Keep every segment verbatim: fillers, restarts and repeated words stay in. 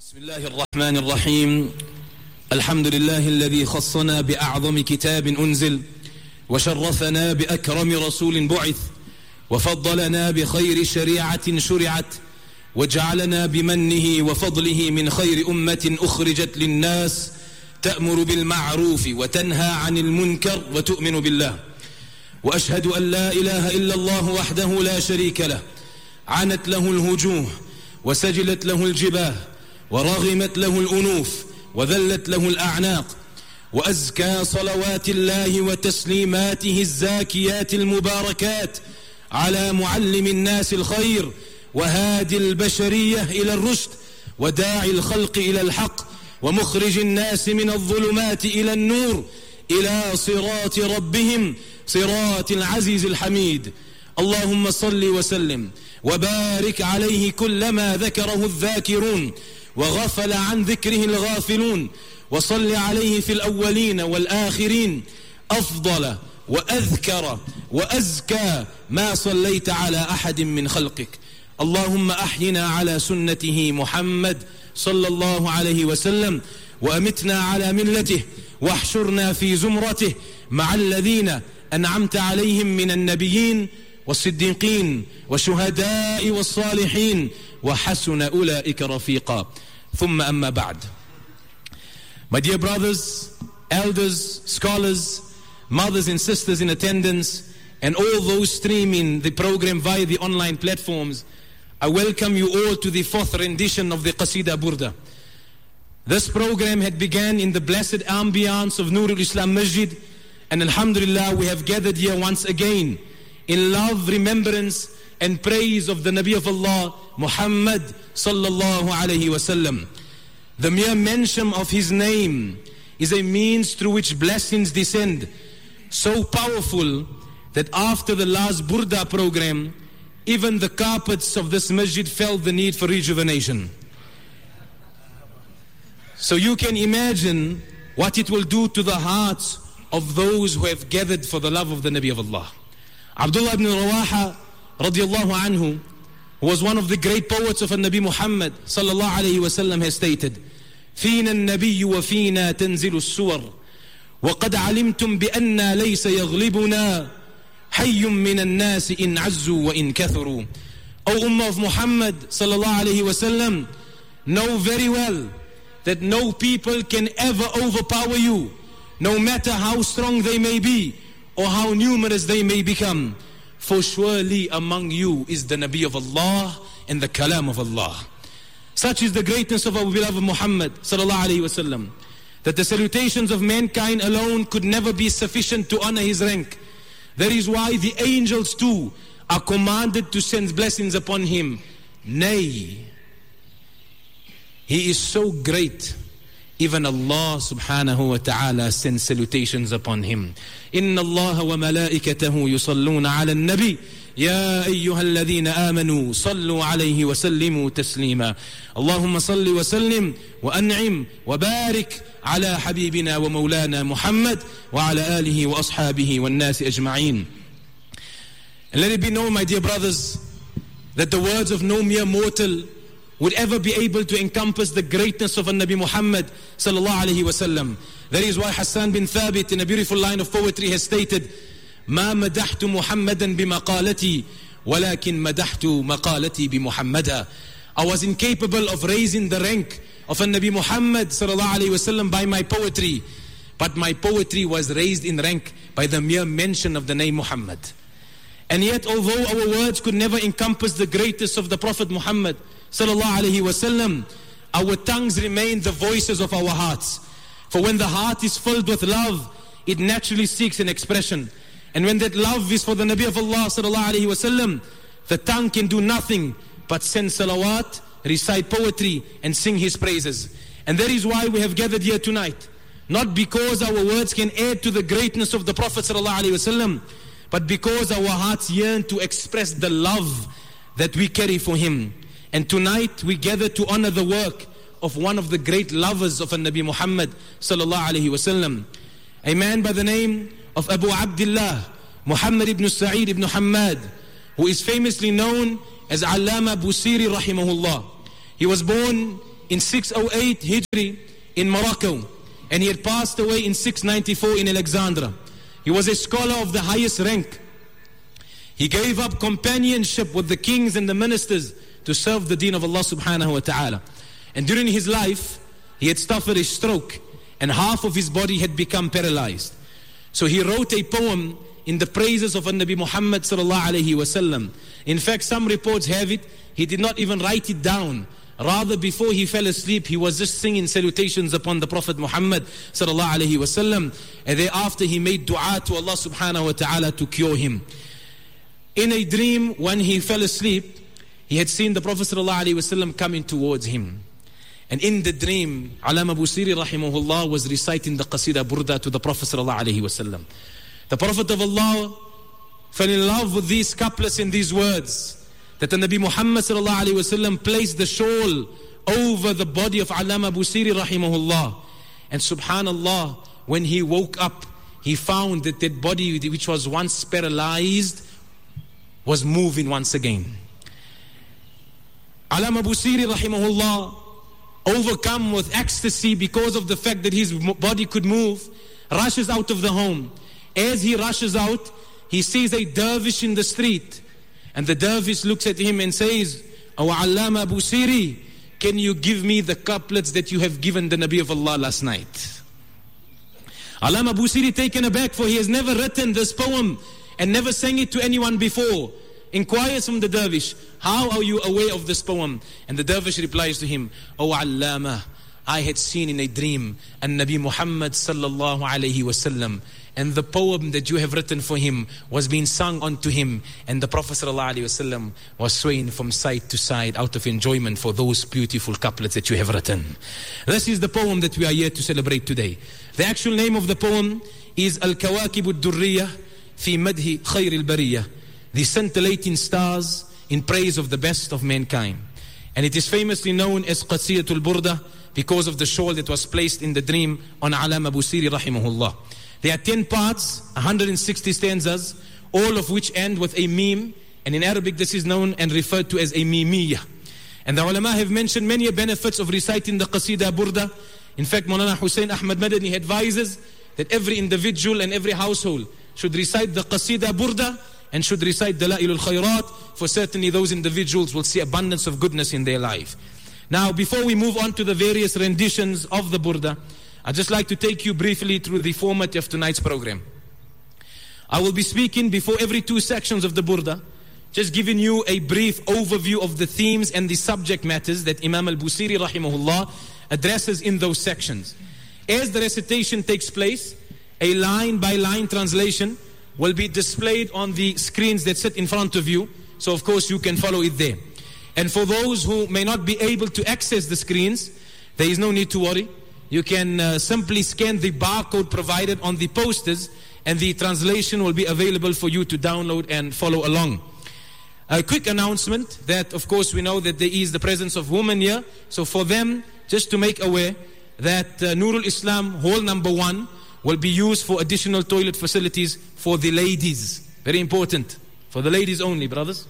بسم الله الرحمن الرحيم. الحمد لله الذي خصنا بأعظم كتاب أنزل، وشرفنا بأكرم رسول بعث، وفضلنا بخير شريعة شرعت، وجعلنا بمنه وفضله من خير أمة أخرجت للناس تأمر بالمعروف وتنهى عن المنكر وتؤمن بالله. وأشهد أن لا إله إلا الله وحده لا شريك له، عنت له الوجوه وسجلت له الجباه ورغمت له الأنوف وذلت له الأعناق. وأزكى صلوات الله وتسليماته الزاكيات المباركات على معلم الناس الخير وهادي البشرية إلى الرشد وداعي الخلق إلى الحق ومخرج الناس من الظلمات إلى النور إلى صراط ربهم صراط العزيز الحميد. اللهم صل وسلم وبارك عليه كلما ذكره الذاكرون وغفل عن ذكره الغافلون، وصل عليه في الأولين والآخرين أفضل وأذكر وأزكى ما صليت على أحد من خلقك. اللهم أحينا على سنته محمد صلى الله عليه وسلم، وأمتنا على ملته، واحشرنا في زمرته مع الذين أنعمت عليهم من النبيين والصديقين والشهداء والصالحين وحسن أولئك رفيقا. ثم أما بعد. My dear brothers, elders, scholars, mothers and sisters in attendance, and all those streaming the program via the online platforms, I welcome you all to the fourth rendition of the Qasida Burda. This program had begun in the blessed ambience of Nurul Islam Masjid, and alhamdulillah we have gathered here once again in love, remembrance and praise of the Nabi of Allah, Muhammad sallallahu alayhi wasallam. The mere mention of his name is a means through which blessings descend, so powerful that after the last Burda program, even the carpets of this masjid felt the need for rejuvenation. So you can imagine what it will do to the hearts of those who have gathered for the love of the Nabi of Allah. Abdullah ibn Rawaha radiallahu anhu, who was one of the great poets of Nabi Muhammad sallallahu alayhi wa sallam, has stated, فينا النبي وفينا تنزل السور وقد علمتم بأننا ليس يغلبنا حي من الناس إن عزوا وإن كثروا. O Ummah of Muhammad sallallahu alayhi wa sallam, know very well that no people can ever overpower you, no matter how strong they may be or how numerous they may become. For surely among you is the Nabi of Allah and the Kalam of Allah. Such is the greatness of our beloved Muhammad sallallahu alayhi wa sallam, that the salutations of mankind alone could never be sufficient to honor his rank. That is why the angels too are commanded to send blessings upon him. Nay, he is so great, even Allah subhanahu wa ta'ala sends salutations upon him. Inna Allah wa malaikatahu yusalluna ala al-nabi ya ayyuha alladhina amanu sallu alayhi wa sallimu taslima. Allahumma salli wa sallim wa an'im wa barik ala habibina wa maulana Muhammad wa ala alihi wa ashabihi wa nasi ajma'in. And let it be known, my dear brothers, that the words of no mere mortal would ever be able to encompass the greatness of Nabi Muhammad sallallahu alayhi wa sallam. That is why Hassan bin Thabit, in a beautiful line of poetry, has stated, ما مدحت محمدا بمقالتي ولكن مدحت مقالتي بمحمدا. I was incapable of raising the rank of Nabi Muhammad sallallahu alayhi wa sallam by my poetry, but my poetry was raised in rank by the mere mention of the name Muhammad. And yet, although our words could never encompass the greatness of the Prophet Muhammad sallallahu alayhi wa sallam, our tongues remain the voices of our hearts. For when the heart is filled with love, it naturally seeks an expression. And when that love is for the Nabi of Allah sallallahu alayhi wa sallam, the tongue can do nothing but send salawat, recite poetry and sing his praises. And that is why we have gathered here tonight. Not because our words can add to the greatness of the Prophet sallallahu alayhi wa sallam, but because our hearts yearn to express the love that we carry for him. And tonight we gather to honor the work of one of the great lovers of Nabi Muhammad sallallahu alayhi wa sallam, a man by the name of Abu Abdullah Muhammad ibn Sa'id ibn Hamad, who is famously known as Allama Busiri rahimahullah. He was born in six oh eight Hijri in Morocco, and he had passed away in six ninety-four in Alexandria. He was a scholar of the highest rank. He gave up companionship with the kings and the ministers to serve the deen of Allah subhanahu wa ta'ala. And during his life, he had suffered a stroke, and half of his body had become paralyzed. So he wrote a poem in the praises of Nabi Muhammad sallallahu alayhi wa sallam. In fact, some reports have it, he did not even write it down. Rather, before he fell asleep, he was just singing salutations upon the Prophet Muhammad sallallahu alayhi wa sallam. And thereafter he made dua to Allah subhanahu wa ta'ala to cure him. In a dream, when he fell asleep, he had seen the Prophet sallallahu alayhi wa sallam coming towards him. And in the dream, Allama Busiri rahimahullah was reciting the Qasida Burda to the Prophet sallallahu alayhi wa sallam. The Prophet of Allah fell in love with these couplets and these words, that the Nabi Muhammad sallallahu alayhi wa sallam placed the shawl over the body of Allama Busiri rahimahullah. And subhanallah, when he woke up, he found that that body which was once paralyzed was moving once again. Allama Busiri rahimahullah, overcome with ecstasy because of the fact that his body could move, rushes out of the home. As he rushes out, he sees a dervish in the street. And the dervish looks at him and says, "O Allama Busiri, can you give me the couplets that you have given the Nabi of Allah last night?" Allama Busiri taken aback, for he has never written this poem and never sang it to anyone before. Inquires from the dervish, "How are you aware of this poem?" And the dervish replies to him, "O Allama, I had seen in a dream an Nabi Muhammad sallallahu alayhi wa sallam, and the poem that you have written for him was being sung unto him, and the Prophet sallallahu alayhi wa sallam was swaying from side to side out of enjoyment for those beautiful couplets that you have written." This is the poem that we are here to celebrate today. The actual name of the poem is Al-Kawakib Ad-Durriyah fi Madhi Khayr Al-Bariyah, the scintillating stars in praise of the best of mankind. And it is famously known as Qasiyatul Burda because of the shawl that was placed in the dream on Allama Busiri rahimahullah. There are ten parts, one hundred sixty stanzas, all of which end with a meme, and in Arabic this is known and referred to as a mimiyah. And the ulama have mentioned many benefits of reciting the Qasida Burda. In fact, Maulana Hussein Ahmad Madani advises that every individual and every household should recite the Qasida Burda and should recite Dalailul Khayrat, for certainly those individuals will see abundance of goodness in their life. Now, before we move on to the various renditions of the Burda, I'd just like to take you briefly through the format of tonight's program. I will be speaking before every two sections of the Burda, just giving you a brief overview of the themes and the subject matters that Imam al-Busiri rahimahullah addresses in those sections. As the recitation takes place, a line-by-line translation will be displayed on the screens that sit in front of you, so of course you can follow it there. And for those who may not be able to access the screens, there is no need to worry. You can uh, simply scan the barcode provided on the posters, and the translation will be available for you to download and follow along. A quick announcement that, of course, we know that there is the presence of women here. So for them, just to make aware that uh, Nurul Islam hall number one will be used for additional toilet facilities for the ladies. Very important. For the ladies only, brothers.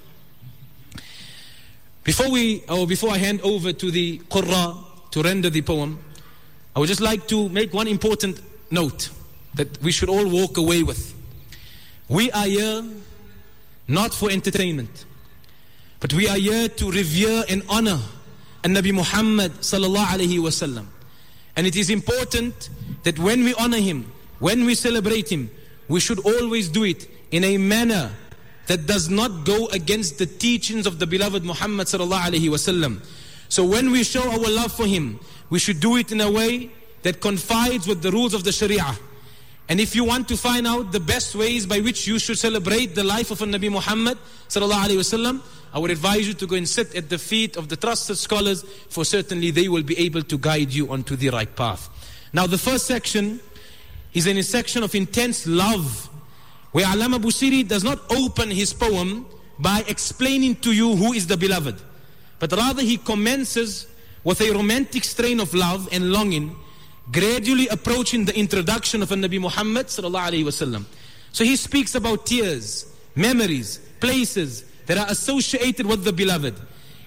Before we, or before I hand over to the Qurra to render the poem, I would just like to make one important note that we should all walk away with. We are here not for entertainment, but we are here to revere and honor Nabi Muhammad sallallahu alaihi wasallam. And it is important that when we honor him, when we celebrate him, we should always do it in a manner that does not go against the teachings of the beloved Muhammad sallallahu alaihi wasallam. So when we show our love for him, we should do it in a way that confides with the rules of the Sharia. And if you want to find out the best ways by which you should celebrate the life of Nabi Muhammad sallallahu alaihi wasallam, I would advise you to go and sit at the feet of the trusted scholars, for certainly they will be able to guide you onto the right path. Now the first section is in a section of intense love, where Allama Busiri does not open his poem by explaining to you who is the beloved, but rather he commences with a romantic strain of love and longing, gradually approaching the introduction of Nabi Muhammad sallallahu alaihi wasallam. So he speaks about tears, memories, places that are associated with the beloved.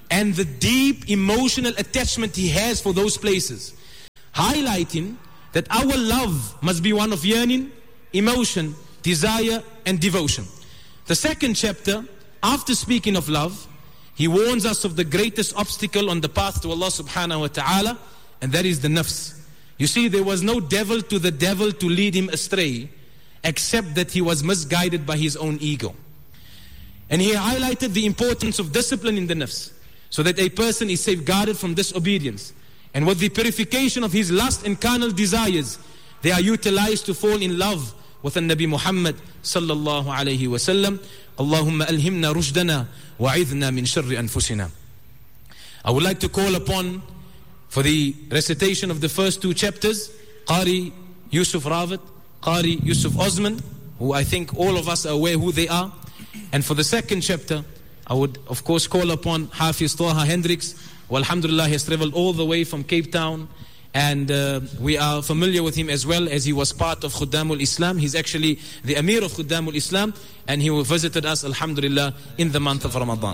and the deep emotional attachment he has for those places, highlighting that our love must be one of yearning, emotion, desire, and devotion. The second chapter, after speaking of love, he warns us of the greatest obstacle on the path to Allah subhanahu wa ta'ala, and that is the nafs. You see, there was no devil to the devil to lead him astray, except that he was misguided by his own ego. And he highlighted the importance of discipline in the nafs, so that a person is safeguarded from disobedience. And with the purification of his lust and carnal desires, they are utilized to fall in love with the Nabi Muhammad sallallahu alayhi wa sallam. Allahumma alhimna rushdana wa'idhna min sharri anfusina. I would like to call upon, for the recitation of the first two chapters, Qari Yusuf Rawat, Qari Yusuf Osman, who I think all of us are aware who they are. And for the second chapter, I would of course call upon Hafiz Taha Hendricks, who alhamdulillah has traveled all the way from Cape Town, and uh, we are familiar with him as well, as he was part of Khuddamul Islam. He's actually the Amir of Khuddamul Islam, and he visited us alhamdulillah in the month of Ramadan.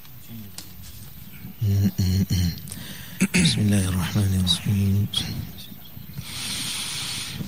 بسم الله الرحمن الرحيم